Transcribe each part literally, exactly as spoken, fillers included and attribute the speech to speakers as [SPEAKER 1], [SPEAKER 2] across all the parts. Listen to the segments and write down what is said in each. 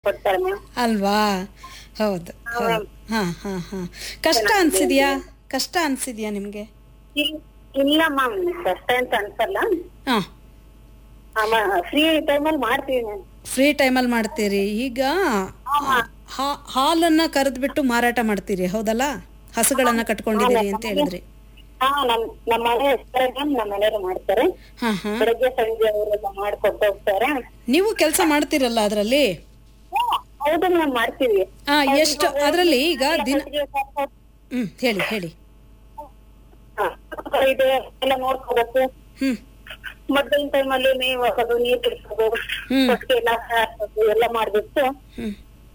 [SPEAKER 1] ಕೊಡ್ತಾರೆ ಮ್ಯಾಮ್.
[SPEAKER 2] ಅಲ್ವಾ? ಹೌದು ಹೌದು. ಹಾ ಹಾ ಹಾ ಕಷ್ಟ ಅನ್ಸಿದ್ಯಾ? ಕಷ್ಟ ಅನ್ಸಿದ್ಯಾ ನಿಮ್ಗೆ?
[SPEAKER 1] ಇಲ್ಲ ಮ್ಯಾಮ್, ಕಷ್ಟ ಅಂತ ಅನ್ಸಲ್ಲ.
[SPEAKER 2] ಹಾ,
[SPEAKER 1] ಫ್ರೀ ಟೈಮಲ್ಲಿ ಮಾಡ್ತೀವಿ ಮ್ಯಾಮ್.
[SPEAKER 2] ಫ್ರೀ ಟೈಮಲ್ಲಿ ಮಾಡ್ತೀರಿ. ಈಗ ಹಾ- ಹಾಲನ್ನ ಕರೆದ್ಬಿಟ್ಟು ಮಾರಾಟ ಮಾಡ್ತೀರಿ, ಹೌದಲ್ಲ? ಹಸುಗಳನ್ನ ಕಟ್ಕೊಂಡಿದ್ದೀರಿ ಅಂತ ಹೇಳಿದ್ರಿ.
[SPEAKER 1] ಹಾ, ನಮ್ ನಮ್ಮ ಮನೆ ಇರ್ತಾರೆ ಮ್ಯಾಮ್, ನಮ್ಮ ಮನೆಯವರು ಮಾಡ್ತಾರೆ.
[SPEAKER 2] ಹಾ ಹಾ
[SPEAKER 1] ಬೆಳಗ್ಗೆ ಸಂಜೆ ಅವರೆಲ್ಲ ಮಾಡ್ಕೊಟ್ಟು ಹೋಗ್ತಾರೆ.
[SPEAKER 2] ನೀವು ಕೆಲಸ ಮಾಡ್ತೀರಲ್ಲ ಅದರಲ್ಲಿ?
[SPEAKER 1] ಹೌದು ಮ್ಯಾಮ್, ಮಾಡ್ತೀವಿ.
[SPEAKER 2] ಹಾ, ಎಷ್ಟು ಅದರಲ್ಲಿ ಈಗ ದಿನ? ಹ್ಮ್, ಹೇಳಿ ಹೇಳಿ.
[SPEAKER 1] ಇದು ಎಲ್ಲ ನೋಡ್ಕೋಬೇಕು.
[SPEAKER 2] ಹ್ಮ್
[SPEAKER 1] ಮಧ್ಯಾಹ್ನ ಟೈಮಲ್ಲಿ ಮೇವು ಹಾಕೋದು, ನೀರ್ ಕುಡಿಸೋದು, ಹೊಟ್ಟೆ ಎಲ್ಲ ಹಾಕೋದು ಎಲ್ಲ ಮಾಡ್ಬಿಟ್ಟು
[SPEAKER 2] ಹ್ಮ್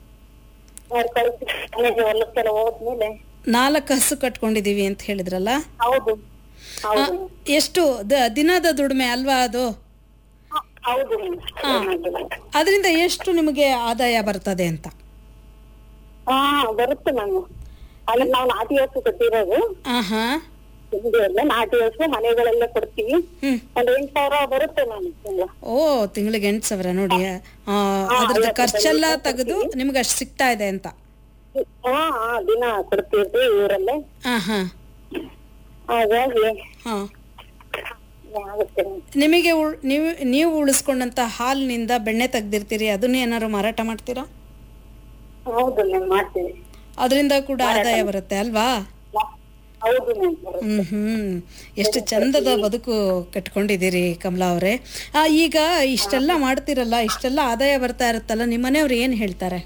[SPEAKER 1] ಹೊಲಕ್ಕೆಲ್ಲ ಹೋದ್ಮೇಲೆ.
[SPEAKER 2] ನಾಲ್ಕು ಹಸು ಕಟ್ಕೊಂಡಿದೀವಿ ಅಂತ ಹೇಳಿದ್ರಲ್ಲ?
[SPEAKER 1] ಹೌದು ಹೌದು.
[SPEAKER 2] ಎಷ್ಟು ದ- ದಿನದ ದುಡಿಮೆ ಅಲ್ವಾ ಅದು?
[SPEAKER 1] ಹೌದು.
[SPEAKER 2] ಅದರಿಂದ ಎಷ್ಟು ನಿಮಗೆ ಆದಾಯ ಬರ್ತದೆ ಅಂತ?
[SPEAKER 1] ಹಾ, ಬರುತ್ತೆ ಮ್ಯಾಮ್. ಅಲ್ಲಿ ನಾವು ನಾಟಿ ಹಸು ಕಟ್ಟಿರೋದು.
[SPEAKER 2] ಆಹಾ,
[SPEAKER 1] ಎಲ್ಲ ನಾಟಿ ಹಸು ಮನೆಗಳೆಲ್ಲ ಕೊಡ್ತೀವಿ. ಒಂದ್ ಎಂಟು ಸಾವಿರ ಬರುತ್ತೆ ಮ್ಯಾಮ್.
[SPEAKER 2] ಓ, ತಿಂಗಳಿಗೆ ಎಂಟು ಸಾವಿರ ನೋಡಿ. ಆ, ಅದ್ರದ್ದು ಖರ್ಚೆಲ್ಲ ತೆಗೆದು ನಿಮ್ಗೆ ಅಷ್ಟು ಸಿಗ್ತಾ ಇದೆ ಅಂತ?
[SPEAKER 1] ಹಾ, ದಿನ ಕೊಡ್ತೀವಿ ಊರಲ್ಲೇ.
[SPEAKER 2] ಆಹಾ,
[SPEAKER 1] ಹಾಗಾಗಿ
[SPEAKER 2] ಹಾ.
[SPEAKER 1] ಆಗುತ್ತೆ.
[SPEAKER 2] ನಿಮಗೆ ಉಳ್- ನೀವು ನೀವು ಉಳಿಸ್ಕೊಂಡಂತ ಹಾಲಿನಿಂದ ಬೆಣ್ಣೆ ತೆಗ್ದಿರ್ತೀರಿ, ಅದನ್ನ ಏನಾದ್ರು ಮಾರಾಟ ಮಾಡ್ತೀರಾ?
[SPEAKER 1] ಹೌದು ಮ್ಯಾಮ್, ಮಾಡ್ತೀವಿ.
[SPEAKER 2] ಅದರಿಂದ ಕೂಡ ಆದಾಯ ಬರುತ್ತೆ ಅಲ್ವಾ?
[SPEAKER 1] ಹೌದು ಮ್ಯಾಮ್.
[SPEAKER 2] ಹ್ಮ್ ಹ್ಮ್ ಎಷ್ಟು ಚಂದದ ಬದುಕು ಕಟ್ಕೊಂಡಿದ್ದೀರಿ ಕಮಲಾ ಅವರೇ. ಆ, ಈಗ ಇಷ್ಟೆಲ್ಲ ಮಾಡ್ತಿರಲ್ಲ, ಇಷ್ಟೆಲ್ಲ ಆದಾಯ ಬರ್ತಾ ಇರುತ್ತಲ್ಲ, ನಿಮ್ಮ ಮನೆಯವ್ರು ಏನ್ ಹೇಳ್ತಾರೆ?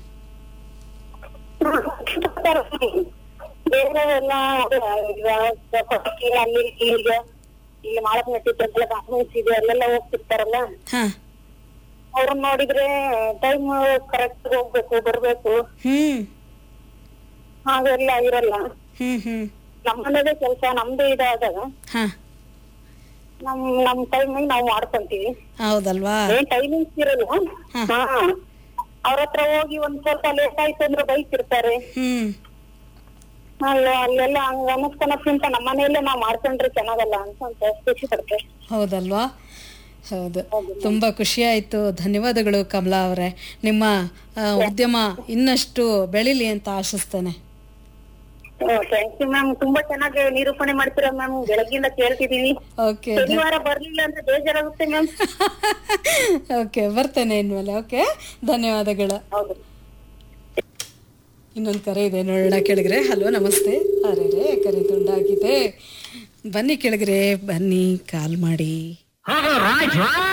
[SPEAKER 1] ಬೇರೆಲ್ಲ ಅಲ್ಲಿ ಈಗ ಇಲ್ಲಿ ಮಾಳಪ್ ನಟ್ಟಿದ್ದೆಲ್ಲ ಗಾರ್ಮೆಂಟ್ಸ್ ಇದೆ, ಅಲ್ಲೆಲ್ಲ ಹೋಗ್ತಿರ್ತಾರಲ್ಲ,
[SPEAKER 2] ಹಾ,
[SPEAKER 1] ಅವ್ರನ್ನ ನೋಡಿದ್ರೆ ಟೈಮ್ ಕರೆಕ್ಟ್ ಹೋಗ್ಬೇಕು ಬರ್ಬೇಕು,
[SPEAKER 2] ಹ್ಮ್
[SPEAKER 1] ಹಾಗೆಲ್ಲ ಇರಲ್ಲ.
[SPEAKER 2] ಹ್ಮ್ ಹ್ಮ್
[SPEAKER 1] ನಮ್ಮನೇದೇ ಕೆಲಸ ನಮ್ದೇ ಇದಾದಾಗ
[SPEAKER 2] ಹಾ,
[SPEAKER 1] ನಮ್ ನಮ್ ಟೈಮಿಗೆ ನಾವು ಮಾಡ್ಕೊಂತೀವಿ.
[SPEAKER 2] ಹೌದಲ್ವಾ?
[SPEAKER 1] ಏನ್ ಟೈಮಿಂಗ್ಸ್ ಇರಲ್ಲ. ಹಾ, ಅವ್ರ ಹತ್ರ ಹೋಗಿ ಒಂದ್ ಸ್ವಲ್ಪ ಲೇಟ್ ಆಯ್ತು ಅಂದ್ರೆ ಬೈತಿರ್ತಾರೆ.
[SPEAKER 2] ಹ್ಮ್
[SPEAKER 1] ಅಲ್ಲ ಅಲ್ಲೆಲ್ಲ ಹಂಗ ಅನ್ನಿಸ್ಕೊಳಕ್ಕಿಂತ ನಮ್ಮ ಮನೆಯಲ್ಲೇ ನಾವ್ ಮಾಡ್ಕೊಂಡ್ರೆ ಚೆನ್ನಾಗಲ್ಲ ಅಂತ ಖುಷಿ ಪಡ್ತೇವೆ.
[SPEAKER 2] ಹೌದಲ್ವಾ? ಹೌದು, ತುಂಬಾ ಖುಷಿ ಆಯ್ತು. ಧನ್ಯವಾದಗಳು ಕಮಲಾ ಅವರೇ. ನಿಮ್ಮ ಆ, ಉದ್ಯಮ ಇನ್ನಷ್ಟು ಬೆಳಿಲಿ ಅಂತ ಆಶಿಸ್ತೇನೆ.
[SPEAKER 1] Thank you ma'am. ತುಂಬಾ ಚೆನ್ನಾಗಿ ನಿರೂಪಣೆ ಮಾಡ್ತೀರಾ ಮ್ಯಾಮ್. ಬೆಳಗ್ಗಿಂದ ಕೇಳ್ತಿದೀವಿ.
[SPEAKER 2] ಓಕೆ,
[SPEAKER 1] ಶನಿವಾರ ಬರ್ಲಿಲ್ಲ ಅಂದ್ರೆ ಬೇಜಾರಾಗುತ್ತೆ ಮ್ಯಾಮ್.
[SPEAKER 2] ಓಕೆ, ಬರ್ತೇನೆ ಇನ್ಮೇಲೆ. ಓಕೆ, ಧನ್ಯವಾದಗಳು.
[SPEAKER 1] ಹೌದು.
[SPEAKER 2] ಇನ್ನೊಂದು ಕರೆ ಇದೆ, ನೋಡೋಣ. ಕೆಳಗರೆ ಹಲೋ, ನಮಸ್ತೆ. ಅರೆ ರೇ, ಕರೆ ತುಂಡಾಗಿದೆ. ಬನ್ನಿ ಕೆಳಗರೆ, ಬನ್ನಿ, ಕಾಲ್ ಮಾಡಿ.